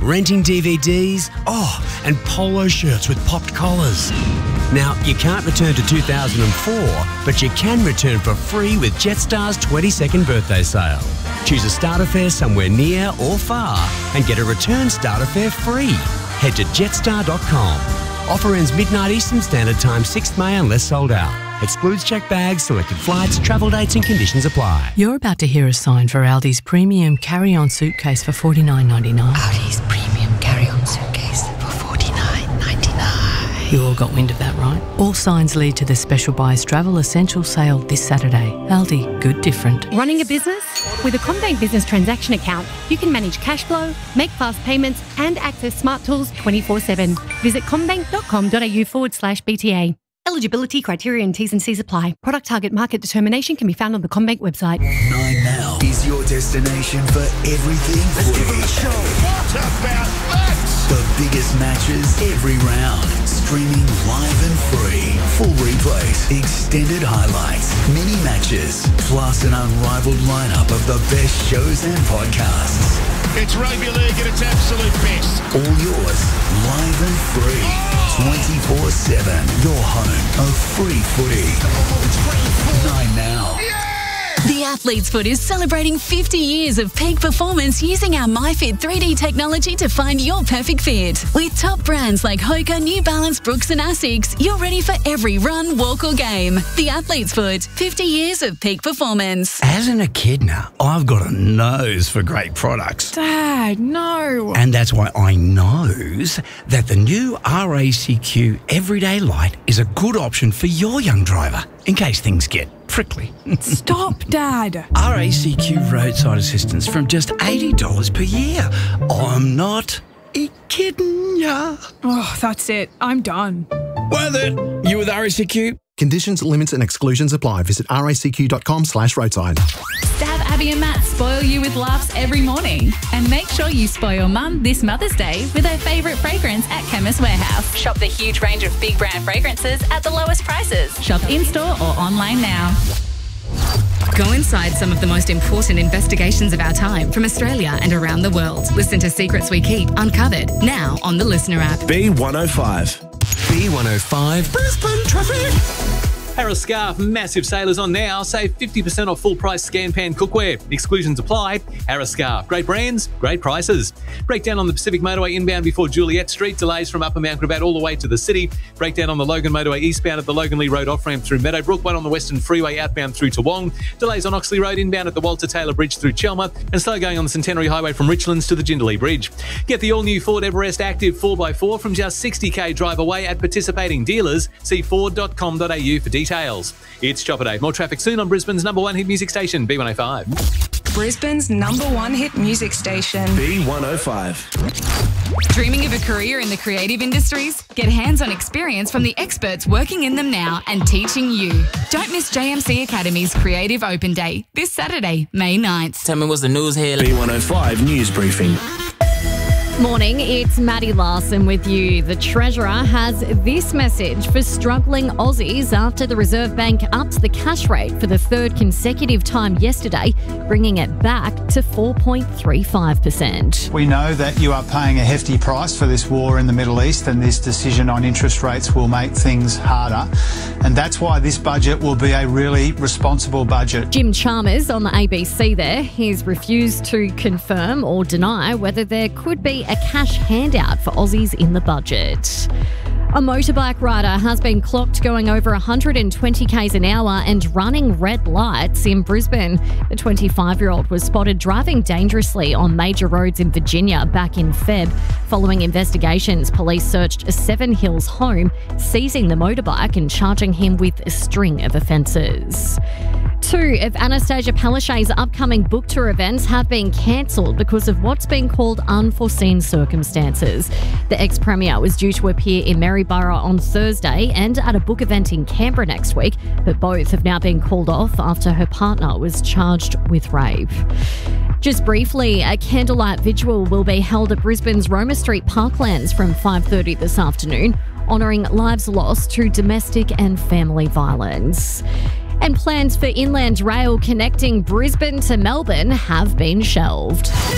renting DVDs, and polo shirts with popped collars. Now, you can't return to 2004, but you can return for free with Jetstar's 22nd birthday sale. Choose a starter fare somewhere near or far and get a return starter fare free. Head to jetstar.com. Offer ends midnight Eastern Standard Time, 6th May unless sold out. Excludes checked bags, selected flights, travel dates and conditions apply. You're about to hear a sign for Aldi's premium carry-on suitcase for $49.99. Aldi's premium carry-on suitcase for $49.99. You all got wind of that, right? All signs lead to the Special Buys Travel Essential sale this Saturday. Aldi, good different. Running a business? With a CommBank Business Transaction Account, you can manage cash flow, make fast payments and access smart tools 24/7. Visit commbank.com.au/BTA. Eligibility criteria and T's and C's apply. Product target market determination can be found on the CommBank website. 9Now is your destination for everything footy. What about that? The biggest matches every round. Streaming live and free. Full replays, extended highlights, mini matches, plus an unrivaled lineup of the best shows and podcasts. It's rugby league at its absolute best. All yours, live and free. 24/7. Your home of free footy. 9Now. The Athlete's Foot is celebrating 50 years of peak performance using our MyFit 3D technology to find your perfect fit. With top brands like Hoka, New Balance, Brooks and Asics, you're ready for every run, walk or game. The Athlete's Foot, 50 years of peak performance. As an echidna, I've got a nose for great products. Dad, no. And that's why I knows that the new RACQ Everyday Light is a good option for your young driver, in case things get prickly. Stop, Dad. RACQ roadside assistance from just $80 per year. I'm not kidding ya. Oh, that's it. I'm done. Worth it. You with RACQ? Conditions, limits and exclusions apply. Visit racq.com/roadside. Stab, Abby and Matt spoil you with laughs every morning. And make sure you spoil Mum this Mother's Day with her favourite fragrance at Chemist Warehouse. Shop the huge range of big brand fragrances at the lowest prices. Shop in-store or online now. Go inside some of the most important investigations of our time from Australia and around the world. Listen to Secrets We Keep Uncovered now on the Listener app. B105. B105 Brisbane traffic. Harris Scarf, massive sale is on now. Save 50% off full price Scan Pan cookware. Exclusions apply. Harris Scarf, great brands, great prices. Breakdown on the Pacific Motorway inbound before Juliet Street. Delays from Upper Mount Gravatt all the way to the city. Breakdown on the Logan Motorway eastbound at the Logan Lee Road off-ramp through Meadowbrook. One on the Western Freeway outbound through Toowong. Delays on Oxley Road inbound at the Walter Taylor Bridge through Chelmer. And slow going on the Centenary Highway from Richlands to the Jindalee Bridge. Get the all-new Ford Everest Active 4x4 from just $60,000 drive away at participating dealers. See ford.com.au for details. It's Chopper Day. More traffic soon on Brisbane's #1 hit music station, B105. Brisbane's #1 hit music station, B105. Dreaming of a career in the creative industries? Get hands-on experience from the experts working in them now and teaching you. Don't miss JMC Academy's Creative Open Day this Saturday, May 9th. Tell me what's the news here. B105 News Briefing. Morning, it's Maddie Larson with you. The Treasurer has this message for struggling Aussies after the Reserve Bank upped the cash rate for the third consecutive time yesterday, bringing it back to 4.35%. We know that you are paying a hefty price for this war in the Middle East, and this decision on interest rates will make things harder. And that's why this budget will be a really responsible budget. Jim Chalmers on the ABC there. He's refused to confirm or deny whether there could be a cash handout for Aussies in the budget. A motorbike rider has been clocked going over 120 k's an hour and running red lights in Brisbane. The 25-year-old was spotted driving dangerously on major roads in Virginia back in Feb. Following investigations, police searched Seven Hills home, seizing the motorbike and charging him with a string of offences. Two of Anastasia Palaszczuk's upcoming book tour events have been cancelled because of what's been called unforeseen circumstances. The ex-premier was due to appear in Maryborough on Thursday and at a book event in Canberra next week, but both have now been called off after her partner was charged with rape. Just briefly, a candlelight vigil will be held at Brisbane's Roma Street Parklands from 5:30 this afternoon, honouring lives lost to domestic and family violence. And plans for Inland Rail connecting Brisbane to Melbourne have been shelved.